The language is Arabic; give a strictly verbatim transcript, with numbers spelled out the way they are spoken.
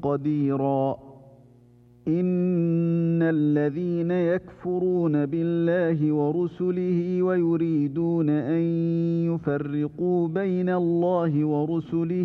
قديرا. إن الذين يكفرون بالله ورسله ويريدون أن يفرقوا بين الله ورسله